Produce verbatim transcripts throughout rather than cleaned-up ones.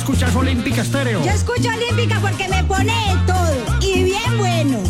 escuchas Olímpica Estéreo. Yo escucho Olímpica porque me pone de todo y bien bueno.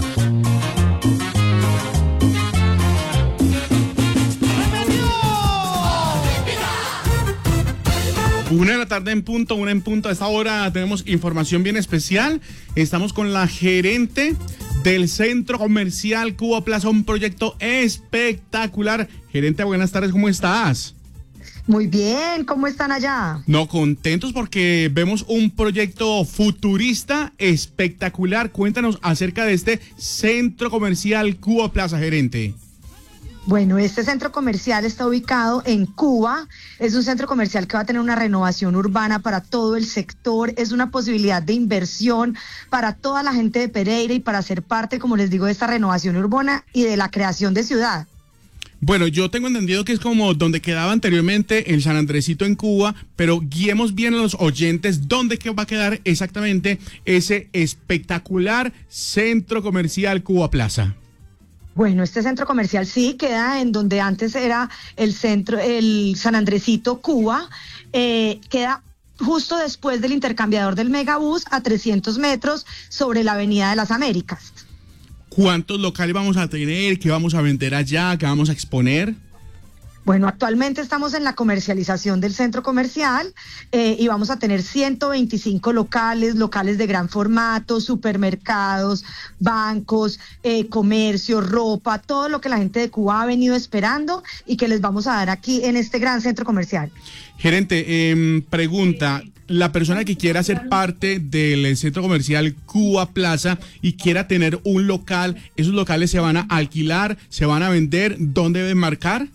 Una de la tarde en punto, una en punto. A esta hora tenemos información bien especial. Estamos con la gerente del Centro Comercial Cuba Plaza, un proyecto espectacular. Gerente, buenas tardes, ¿cómo estás? Muy bien, ¿cómo están allá? No, contentos porque vemos un proyecto futurista espectacular. Cuéntanos acerca de este Centro Comercial Cuba Plaza, gerente. Bueno, este centro comercial está ubicado en Cuba, es un centro comercial que va a tener una renovación urbana para todo el sector, es una posibilidad de inversión para toda la gente de Pereira y para ser parte, como les digo, de esta renovación urbana y de la creación de ciudad. Bueno, yo tengo entendido que es como donde quedaba anteriormente el San Andresito en Cuba, pero guiemos bien a los oyentes dónde va a quedar exactamente ese espectacular Centro Comercial Cuba Plaza. Bueno, este centro comercial sí queda en donde antes era el centro, el San Andresito Cuba, eh, queda justo después del intercambiador del Megabús a trescientos metros sobre la Avenida de las Américas. ¿Cuántos locales vamos a tener? ¿Qué vamos a vender allá? ¿Qué vamos a exponer? Bueno, actualmente estamos en la comercialización del centro comercial eh, y vamos a tener ciento veinticinco locales, locales de gran formato, supermercados, bancos, eh, comercio, ropa, todo lo que la gente de Cuba ha venido esperando y que les vamos a dar aquí en este gran centro comercial. Gerente, eh, pregunta, la persona que quiera ser parte del centro comercial Cuba Plaza y quiera tener un local, ¿esos locales se van a alquilar, se van a vender? ¿Dónde deben marcar?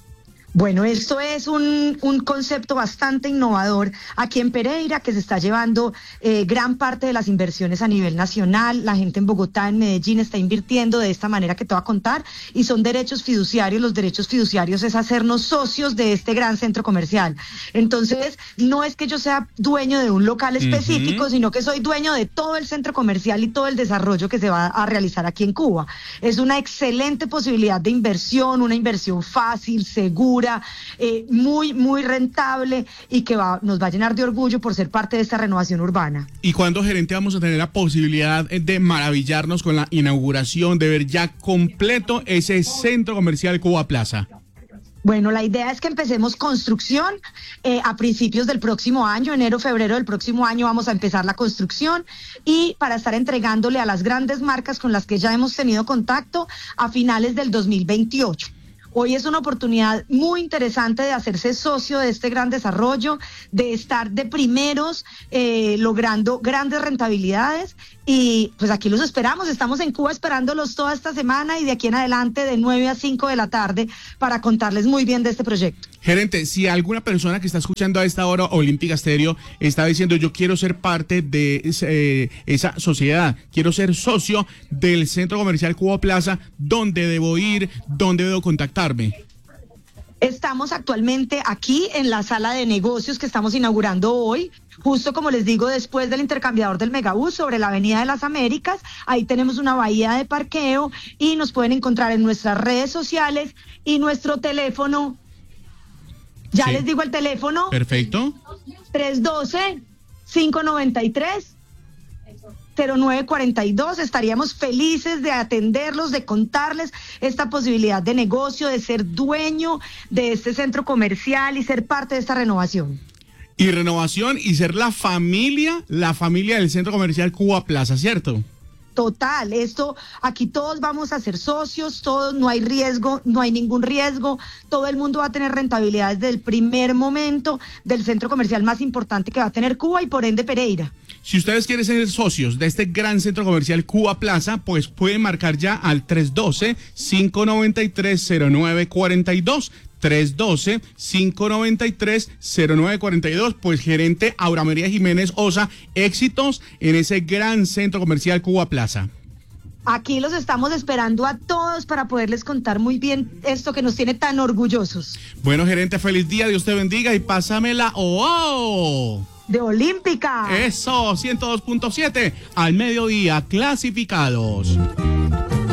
Bueno, esto es un, un concepto bastante innovador aquí en Pereira, que se está llevando eh, gran parte de las inversiones a nivel nacional. La gente en Bogotá, en Medellín, está invirtiendo de esta manera que te voy a contar, y son derechos fiduciarios. Los derechos fiduciarios es hacernos socios de este gran centro comercial. Entonces, no es que yo sea dueño de un local específico, uh-huh. sino que soy dueño de todo el centro comercial y todo el desarrollo que se va a realizar aquí en Cuba. Es una excelente posibilidad de inversión, una inversión fácil, segura, Eh, muy, muy rentable y que va, nos va a llenar de orgullo por ser parte de esta renovación urbana. ¿Y cuándo, gerente, vamos a tener la posibilidad de maravillarnos con la inauguración, de ver ya completo ese centro comercial Cuba Plaza? Bueno, la idea es que empecemos construcción eh, a principios del próximo año, enero, febrero del próximo año vamos a empezar la construcción, y para estar entregándole a las grandes marcas con las que ya hemos tenido contacto a finales del dos mil veintiocho. Hoy es una oportunidad muy interesante de hacerse socio de este gran desarrollo, de estar de primeros eh, logrando grandes rentabilidades, y pues aquí los esperamos. Estamos en Cuba esperándolos toda esta semana y de aquí en adelante de nueve a cinco de la tarde para contarles muy bien de este proyecto. Gerente, si alguna persona que está escuchando a esta hora Olímpica Estéreo está diciendo yo quiero ser parte de eh, esa sociedad, quiero ser socio del Centro Comercial Cuba Plaza, ¿dónde debo ir? ¿Dónde debo contactarme? Estamos actualmente aquí en la sala de negocios que estamos inaugurando hoy, justo como les digo, después del intercambiador del Megabús sobre la Avenida de las Américas. Ahí tenemos una bahía de parqueo y nos pueden encontrar en nuestras redes sociales y nuestro teléfono. Ya sí. Les digo el teléfono. Perfecto. tres uno dos, cinco nueve tres, cero nueve cuatro dos. Estaríamos felices de atenderlos, de contarles esta posibilidad de negocio, de ser dueño de este centro comercial y ser parte de esta renovación. Y renovación y ser la familia, la familia del Centro Comercial Cuba Plaza, ¿cierto? Total, esto, aquí todos vamos a ser socios, todos, no hay riesgo, no hay ningún riesgo, todo el mundo va a tener rentabilidad desde el primer momento del centro comercial más importante que va a tener Cuba y por ende Pereira. Si ustedes quieren ser socios de este gran centro comercial Cuba Plaza, pues pueden marcar ya al tres uno dos, cinco nueve tres, cero nueve cuatro dos. tres uno dos, cinco nueve tres, cero nueve cuatro dos, pues gerente Aura María Jiménez Osa, éxitos en ese gran centro comercial Cuba Plaza. Aquí los estamos esperando a todos para poderles contar muy bien esto que nos tiene tan orgullosos. Bueno, gerente, feliz día, Dios te bendiga y pásamela oh, oh. de Olímpica. Eso, ciento dos punto siete al mediodía, clasificados.